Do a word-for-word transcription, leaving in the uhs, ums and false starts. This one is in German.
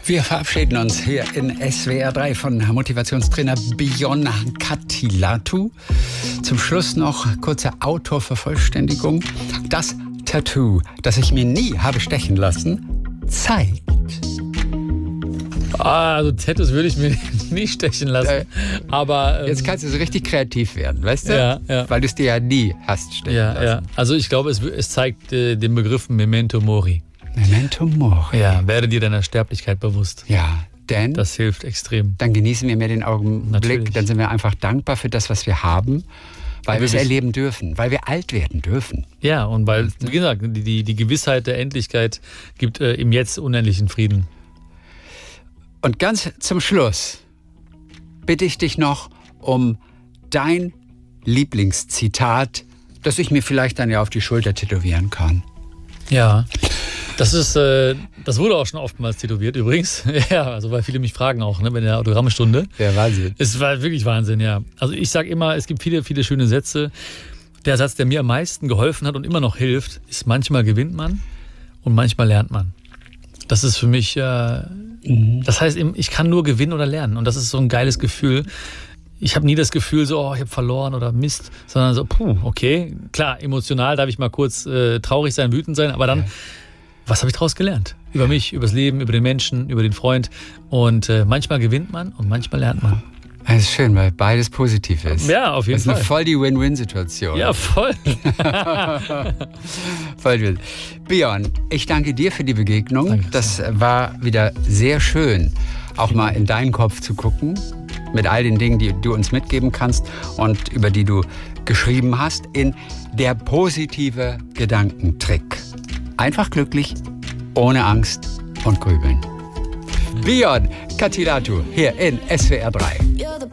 Wir verabschieden uns hier in S W R drei von Motivationstrainer Björn Kattilatu. Zum Schluss noch kurze Autorvervollständigung. Das Tattoo, das ich mir nie habe stechen lassen, zeigt. Ah, also Tattoos würde ich mir nicht stechen lassen. Äh, Aber ähm, jetzt kannst du so richtig kreativ werden, weißt du? Ja, ja. Weil du es dir ja nie hast stechen ja, lassen. Ja. Also ich glaube, es, es zeigt äh, den Begriff Memento Mori. Memento Mori. Ja, werde dir deiner Sterblichkeit bewusst. Ja, denn das hilft extrem. Dann genießen wir mehr den Augenblick. Natürlich. Dann sind wir einfach dankbar für das, was wir haben, weil wir es erleben dürfen, weil wir alt werden dürfen. Ja, und weil, wie gesagt, die, die, die Gewissheit der Endlichkeit gibt äh, im Jetzt unendlichen Frieden. Und ganz zum Schluss bitte ich dich noch um dein Lieblingszitat, das ich mir vielleicht dann ja auf die Schulter tätowieren kann. Ja, das ist, äh, das wurde auch schon oftmals tätowiert übrigens. Ja, also weil viele mich fragen auch, ne, bei der Autogrammstunde. Ja, Wahnsinn. Es war wirklich Wahnsinn, ja. Also ich sage immer, es gibt viele, viele schöne Sätze. Der Satz, der mir am meisten geholfen hat und immer noch hilft, ist: manchmal gewinnt man und manchmal lernt man. Das ist für mich, äh, mhm. das heißt, ich kann nur gewinnen oder lernen. Und das ist so ein geiles Gefühl. Ich habe nie das Gefühl, so, oh, ich habe verloren oder Mist, sondern so, puh, okay, klar, emotional darf ich mal kurz äh, traurig sein, wütend sein, aber dann, ja. Was habe ich daraus gelernt? Über mich, über das Leben, über den Menschen, über den Freund. Und äh, manchmal gewinnt man und manchmal lernt man. Das ist schön, weil beides positiv ist. Ja, auf jeden Fall. Das ist Fall. Voll die Win-Win-Situation. Ja, voll. Voll wild. Björn, ich danke dir für die Begegnung. Danke. Das war wieder sehr schön, auch mal in deinen Kopf zu gucken, mit all den Dingen, die du uns mitgeben kannst und über die du geschrieben hast, in Der positive Gedankentrick. Einfach glücklich, ohne Angst und Grübeln. Björn Kattilatu hier in S W R drei.